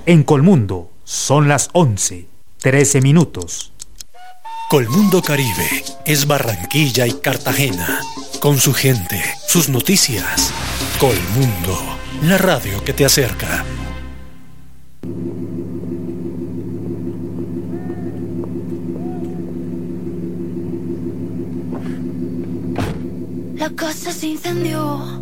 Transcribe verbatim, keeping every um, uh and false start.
En Colmundo son las once, trece minutos. Colmundo Caribe es Barranquilla y Cartagena. Con su gente, sus noticias. Colmundo, la radio que te acerca. La casa se incendió.